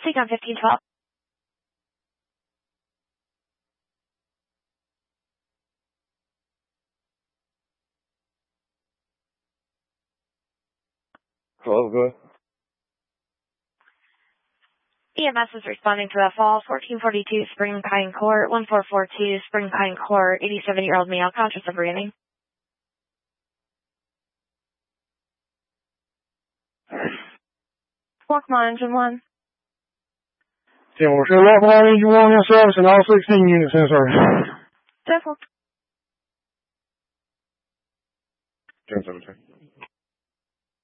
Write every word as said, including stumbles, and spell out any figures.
Seacon fifteen twelve. Hello, good. E M S is responding to a fall fourteen forty-two Spring Pine Court, one four four two Spring Pine Court, eighty-seven-year-old male, conscious of breathing. Walkman, engine one. ten four seven, Walkman, engine one in service and all sixteen units in service. Default. ten seventeen.